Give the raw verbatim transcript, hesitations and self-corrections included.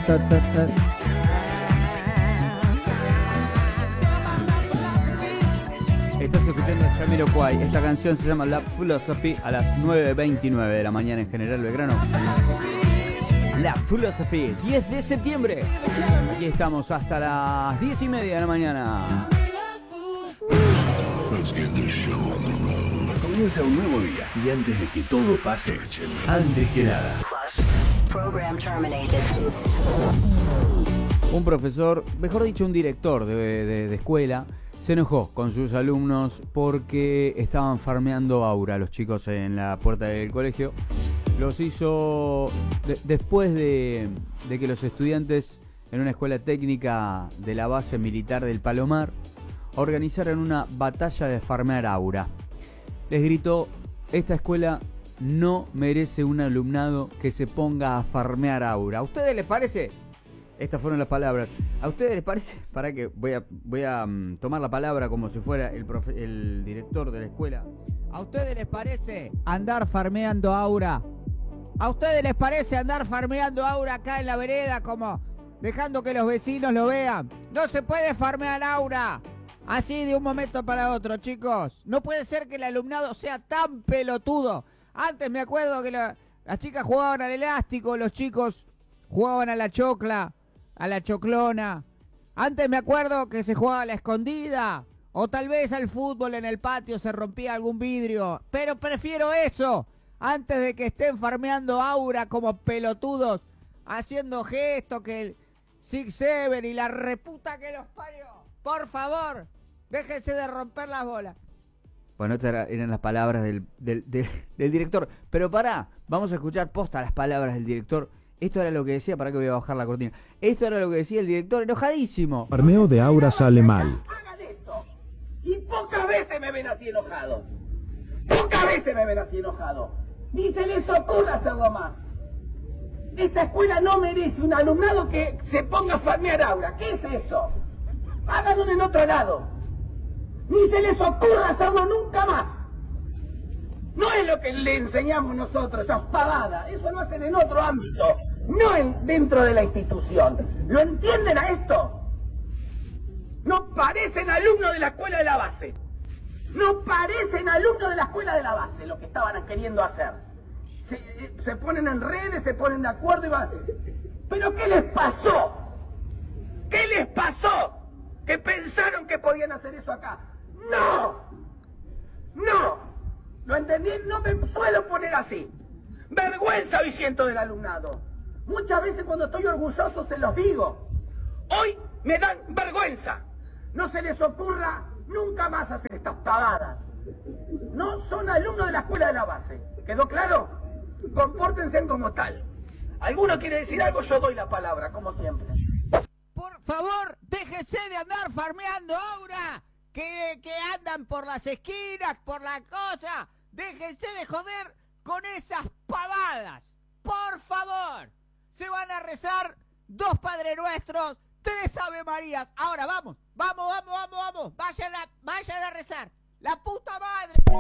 ta, ta, ta. Estás escuchando a Jamiroquai. Esta canción se llama Lab Philosophy a las nueve veintinueve de la mañana en General Belgrano. Lab Philosophy, diez de septiembre. Aquí estamos hasta las diez y media de la mañana. Comienza un nuevo día y antes de que todo pase, antes que nada. Program terminated. Un profesor, mejor dicho un director de, de, de escuela, se enojó con sus alumnos porque estaban farmeando aura los chicos en la puerta del colegio. Los hizo de, después de, de que los estudiantes en una escuela técnica de la base militar del Palomar organizaron una batalla de farmear aura. Les gritó: esta escuela no merece un alumnado que se ponga a farmear aura. ¿A ustedes les parece? Estas fueron las palabras. ¿A ustedes les parece? Para que voy a, voy a um, tomar la palabra como si fuera el, profe, el director de la escuela. ¿A ustedes les parece andar farmeando aura? ¿A ustedes les parece andar farmeando aura acá en la vereda, como dejando que los vecinos lo vean? No se puede farmear aura así de un momento para otro, chicos. No puede ser que el alumnado sea tan pelotudo. Antes me acuerdo que la, las chicas jugaban al elástico, los chicos jugaban a la chocla, a la choclona. Antes me acuerdo que se jugaba a la escondida, o tal vez al fútbol en el patio se rompía algún vidrio. Pero prefiero eso, antes de que estén farmeando aura como pelotudos, haciendo gestos que el Six Seven y la reputa que los parió. Por favor, déjense de romper las bolas. Bueno, estas eran las palabras del, del, del, del director. Pero pará, vamos a escuchar posta las palabras del director. Esto era lo que decía, para que voy a bajar la cortina. Esto era lo que decía el director, enojadísimo. Farmeo de aura sale mal. Hagan esto. Y pocas veces me ven así enojado. Pocas veces me ven así enojado. Ni se les ocurra hacerlo más. Esta escuela no merece un alumnado que se ponga a farmear aura. ¿Qué es eso? Háganlo en otro lado. Ni se les ocurra hacerlo nunca más. No es lo que le enseñamos nosotros, esas pavadas. Eso lo hacen en otro ámbito, no en, dentro de la institución. ¿Lo entienden a esto? No parecen alumnos de la escuela de la base. No parecen alumnos de la escuela de la base lo que estaban queriendo hacer. Se, se ponen en redes, se ponen de acuerdo y van... ¿Pero qué les pasó? ¿Qué les pasó? ¿Que pensaron que podían hacer eso acá? ¡No! ¡No! ¿Lo entendí? No me suelo poner así. Vergüenza hoy siento del alumnado. Muchas veces cuando estoy orgulloso se los digo. Hoy me dan vergüenza. No se les ocurra nunca más hacer estas pavadas. No son alumnos de la escuela de la base. ¿Quedó claro? Compórtense como tal. ¿Alguno quiere decir algo? Yo doy la palabra, como siempre. Por favor, déjese de andar farmeando aura. Que, que andan por las esquinas, por la cosa. Déjense de joder con esas pavadas. Por favor. Se van a rezar dos Padre Nuestros, tres Ave Marías. Ahora vamos, vamos, vamos, vamos, vamos. Vayan a, vayan a rezar. La puta madre.